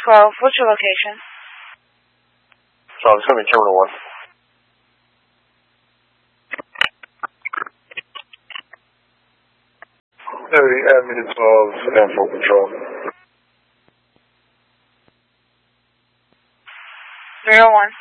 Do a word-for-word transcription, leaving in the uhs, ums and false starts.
twelve, what's your location? So it's going to be Terminal one. Hey, Avenue twelve, and full control. three oh one.